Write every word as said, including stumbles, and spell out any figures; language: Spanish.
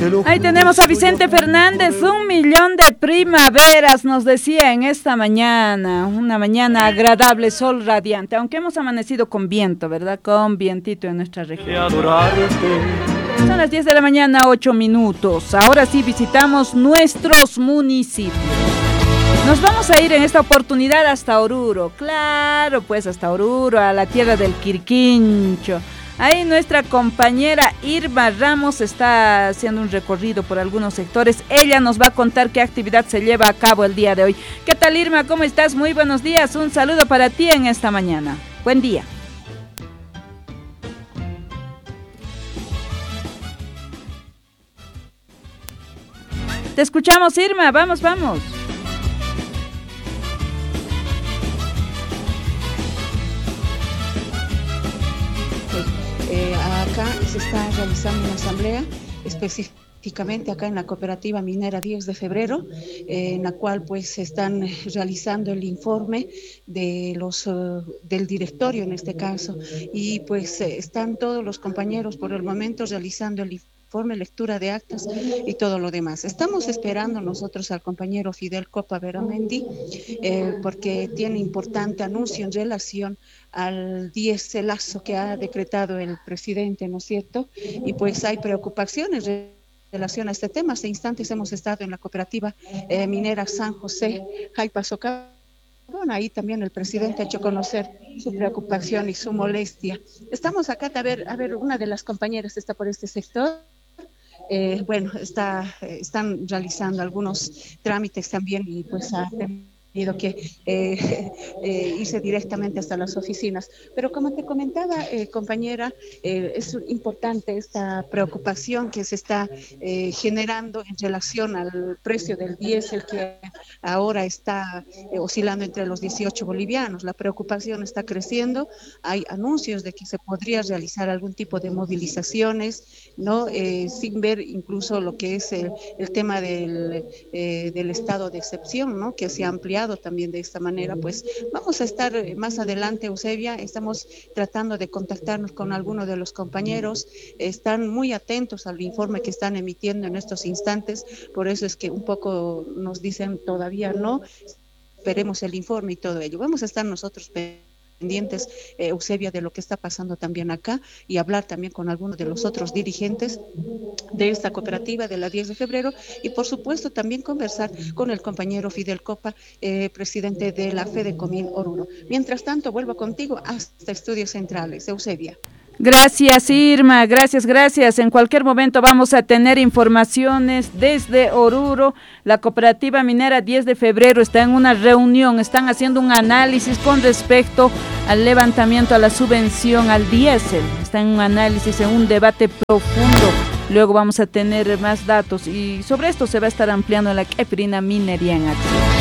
Ahí tenemos a Vicente Fernández, un millón de primaveras, nos decía en esta mañana, una mañana agradable, sol radiante, aunque hemos amanecido con viento, ¿verdad? Con vientito en nuestra región. Son las diez de la mañana, ocho minutos. Ahora sí visitamos nuestros municipios. Nos vamos a ir en esta oportunidad hasta Oruro, claro, pues hasta Oruro, a la tierra del Quirquincho. Ahí nuestra compañera Irma Ramos está haciendo un recorrido por algunos sectores. Ella nos va a contar qué actividad se lleva a cabo el día de hoy. ¿Qué tal, Irma? ¿Cómo estás? Muy buenos días. Un saludo para ti en esta mañana. Buen día. Te escuchamos, Irma. Vamos, vamos. Eh, acá se está realizando una asamblea específicamente acá en la cooperativa minera diez de febrero, eh, en la cual pues se están realizando el informe de los uh, del directorio en este caso, y pues eh, están todos los compañeros por el momento realizando el informe, lectura de actas y todo lo demás. Estamos esperando nosotros al compañero Fidel Copa Beramendi eh, porque tiene importante anuncio en relación al diéselazo que ha decretado el presidente, ¿no es cierto? Y pues hay preocupaciones en relación a este tema. Hace instantes hemos estado en la cooperativa eh, minera San José, Jaipa Socavón. Bueno, ahí también el presidente ha hecho conocer su preocupación y su molestia. Estamos acá, a ver, a ver, una de las compañeras está por este sector. Eh, bueno, está, eh, están realizando algunos trámites también y pues ha tenido que eh, eh, irse directamente hasta las oficinas. Pero como te comentaba, eh, compañera, eh, es importante esta preocupación que se está eh, generando en relación al precio del diésel, que ahora está eh, oscilando entre los dieciocho bolivianos. La preocupación está creciendo. Hay anuncios de que se podría realizar algún tipo de movilizaciones, ¿no? Eh, sin ver incluso lo que es el, el tema del, eh, del estado de excepción, ¿no? Que se ha ampliado también de esta manera. Pues vamos a estar más adelante, Eusebia, estamos tratando de contactarnos con algunos de los compañeros, están muy atentos al informe que están emitiendo en estos instantes, por eso es que un poco nos dicen todavía no, esperemos el informe y todo ello. Vamos a estar nosotros pendientes, eh, Eusebia, de lo que está pasando también acá y hablar también con algunos de los otros dirigentes de esta cooperativa de la diez de febrero y por supuesto también conversar con el compañero Fidel Copa, eh, presidente de la Fedecomín Oruro. Mientras tanto, vuelvo contigo hasta Estudios Centrales, Eusebia. Gracias, Irma, gracias, gracias. En cualquier momento vamos a tener informaciones desde Oruro. La cooperativa minera diez de febrero está en una reunión, están haciendo un análisis con respecto al levantamiento, a la subvención al diésel. Está en un análisis, en un debate profundo. Luego vamos a tener más datos y sobre esto se va a estar ampliando la Queprina Minería en Acción.